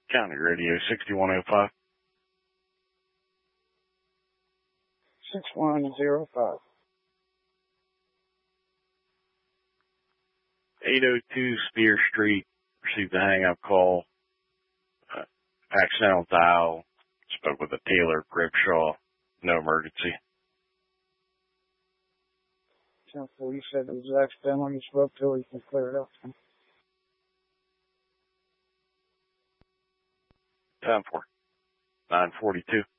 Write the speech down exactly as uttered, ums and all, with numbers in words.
County Radio sixty-one oh five. six one zero five. eight oh two Spear Street. Received a hang-up call. Uh, accidental dial. Spoke with a Taylor Gripshaw. No emergency. ten four, you said it was accidental. You spoke to her. You can clear it up. ten four. nine forty-two.